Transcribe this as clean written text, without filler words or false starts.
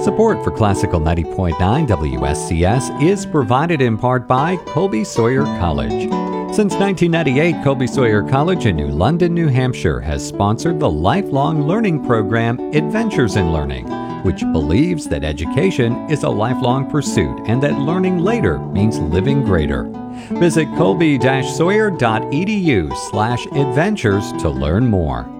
Support for Classical 90.9 WSCS is provided in part by Colby Sawyer College. Since 1998, Colby Sawyer College in New London, New Hampshire has sponsored the lifelong learning program Adventures in Learning, which believes that education is a lifelong pursuit and that learning later means living greater. Visit colby-sawyer.edu/adventures to learn more.